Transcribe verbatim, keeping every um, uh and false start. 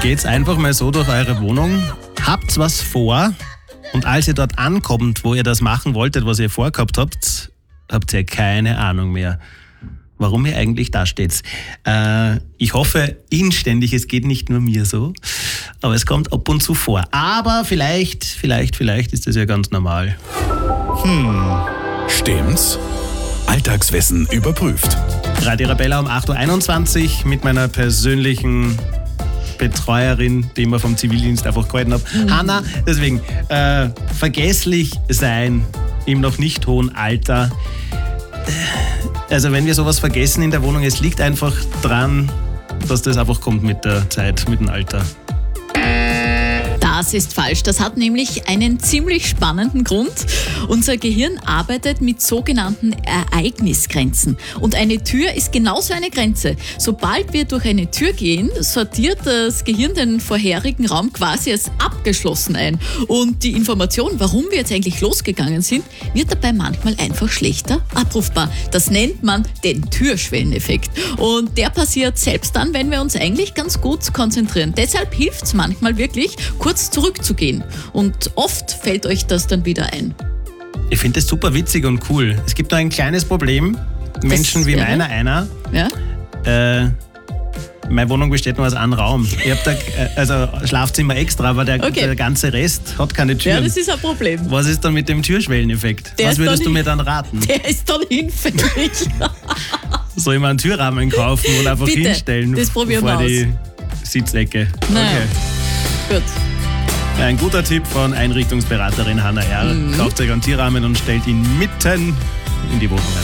geht's einfach mal so durch eure Wohnung, habt was vor und als ihr dort ankommt, wo ihr das machen wolltet, was ihr vorgehabt habt, habt ihr keine Ahnung mehr, warum ihr eigentlich da steht. Äh, ich hoffe inständig, es geht nicht nur mir so, aber es kommt ab und zu vor. Aber vielleicht, vielleicht, vielleicht ist das ja ganz normal. Hm, stimmt's? Alltagswissen überprüft. Radio Arabella um acht Uhr einundzwanzig mit meiner persönlichen Betreuerin, die ich mir vom Zivildienst einfach gehalten habe. Mhm. Hanna, deswegen, äh, vergesslich sein im noch nicht hohen Alter. Also wenn wir sowas vergessen in der Wohnung, es liegt einfach dran, dass das einfach kommt mit der Zeit, mit dem Alter. Das ist falsch. Das hat nämlich einen ziemlich spannenden Grund. Unser Gehirn arbeitet mit sogenannten Ereignisgrenzen. Und eine Tür ist genauso eine Grenze. Sobald wir durch eine Tür gehen, sortiert das Gehirn den vorherigen Raum quasi als abgeschlossen ein. Und die Information, warum wir jetzt eigentlich losgegangen sind, wird dabei manchmal einfach schlechter abrufbar. Das nennt man den Türschwelleneffekt. Und der passiert selbst dann, wenn wir uns eigentlich ganz gut konzentrieren. Deshalb hilft es manchmal wirklich, kurz zurückzugehen. Und oft fällt euch das dann wieder ein. Ich finde das super witzig und cool. Es gibt nur ein kleines Problem. Menschen wie meiner einer. Ja? Äh, meine Wohnung besteht nur aus einem Raum. Ich habe da äh, also Schlafzimmer extra, aber der, Okay. der ganze Rest hat keine Türen. Ja, das ist ein Problem. Was ist dann mit dem Türschwelleneffekt? Der Was ist würdest dann du mir hin- dann raten? Der ist dann hinfällig. Soll ich mir einen Türrahmen kaufen und einfach Bitte, hinstellen das probieren vor wir die Sitzecke? Naja. Okay. Gut. Ein guter Tipp von Einrichtungsberaterin Hanna R. Mhm. Kauft euch einen Türrahmen und stellt ihn mitten in die Wohnung ein.